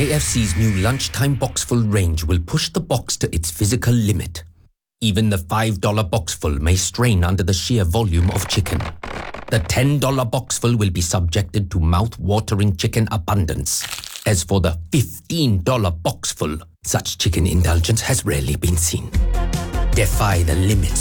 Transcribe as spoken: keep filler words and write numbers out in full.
K F C's new lunchtime boxful range will push the box to its physical limit. Even the five dollar boxful may strain under the sheer volume of chicken. The ten dollar boxful will be subjected to mouth-watering chicken abundance. As for the fifteen dollar boxful, such chicken indulgence has rarely been seen. Defy the limits